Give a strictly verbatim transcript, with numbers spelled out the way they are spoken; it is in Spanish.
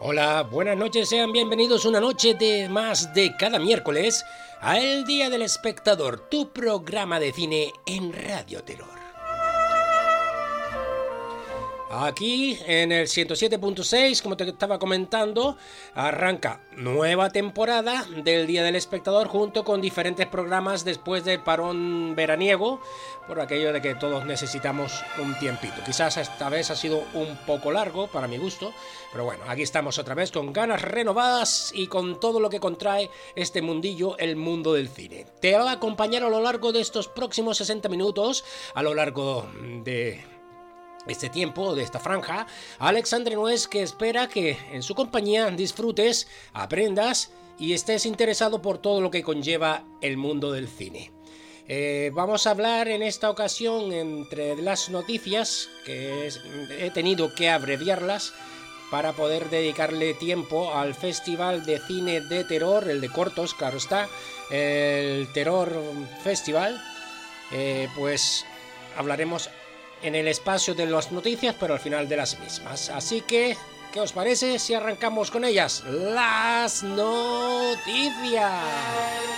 Hola, buenas noches, sean bienvenidos una noche de más de cada miércoles a El Día del Espectador, tu programa de cine en Radio Terror. Aquí en el ciento siete punto seis, como te estaba comentando, arranca nueva temporada del Día del Espectador junto con diferentes programas después del parón veraniego, por aquello de que todos necesitamos un tiempito. Quizás esta vez ha sido un poco largo para mi gusto, pero bueno, aquí estamos otra vez con ganas renovadas y con todo lo que contrae este mundillo, el mundo del cine. Te va a acompañar a lo largo de estos próximos sesenta minutos, a lo largo de este tiempo, de esta franja, Alexandre Nuez, que espera que en su compañía disfrutes, aprendas y estés interesado por todo lo que conlleva el mundo del cine. Eh, vamos a hablar en esta ocasión entre las noticias, que es, he tenido que abreviarlas para poder dedicarle tiempo al Festival de Cine de Terror, el de cortos, claro está, el Terror Festival. Eh, pues hablaremos en el espacio de las noticias, pero al final de las mismas. Así que, ¿qué os parece si arrancamos con ellas? Las noticias.